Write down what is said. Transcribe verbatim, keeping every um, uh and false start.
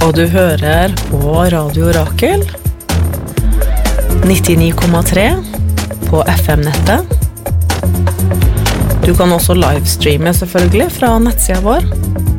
Og du hører på Radio Rakel nittini komma tre på F M-nettet. Du kan også livestreame selvfølgelig fra nettsida vår